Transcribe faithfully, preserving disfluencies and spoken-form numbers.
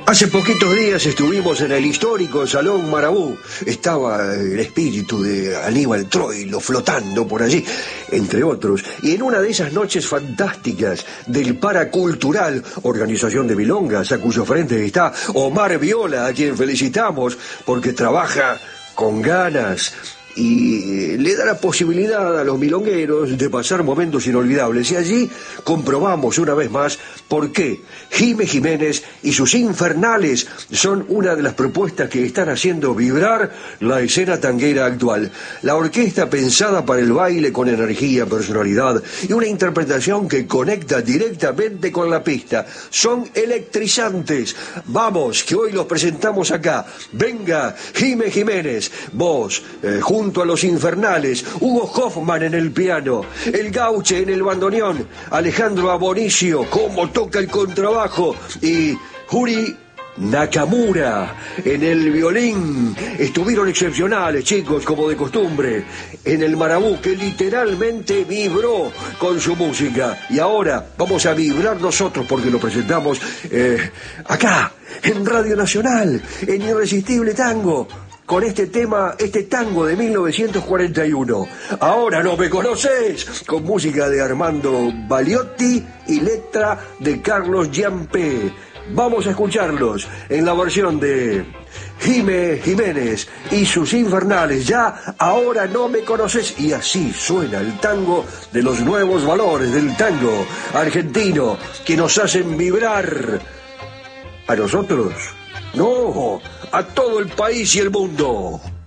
Hace poquitos días estuvimos en el histórico Salón Marabú. Estaba el espíritu de Aníbal Troilo flotando por allí, entre otros. Y en una de esas noches fantásticas del Paracultural, organización de milongas, a cuyo frente está Omar Viola, a quien felicitamos porque trabaja con ganas y le da la posibilidad a los milongueros de pasar momentos inolvidables. Y allí comprobamos una vez más por qué Jime Jiménez y sus infernales son una de las propuestas que están haciendo vibrar la escena tanguera actual. La orquesta pensada para el baile con energía, personalidad y una interpretación que conecta directamente con la pista. Son electrizantes. Vamos, que hoy los presentamos acá. Venga, Jime Jiménez, vos, eh, junto junto a los infernales, Hugo Hoffman en el piano, el Gauche en el bandoneón, Alejandro Abonicio, cómo toca el contrabajo, y Juri Nakamura en el violín. Estuvieron excepcionales, chicos, como de costumbre, en el Marabú, que literalmente vibró con su música. Y ahora vamos a vibrar nosotros porque lo presentamos eh, acá, en Radio Nacional, en Irresistible Tango, con este tema, este tango de mil novecientos cuarenta y uno. Ahora no me conoces, con música de Armando Baliotti y letra de Carlos Giampé. Vamos a escucharlos en la versión de Jime Jiménez y sus infernales. Ya, ahora no me conoces. Y así suena el tango de los nuevos valores del tango argentino que nos hacen vibrar. ¿A nosotros? No, a todo el país y el mundo.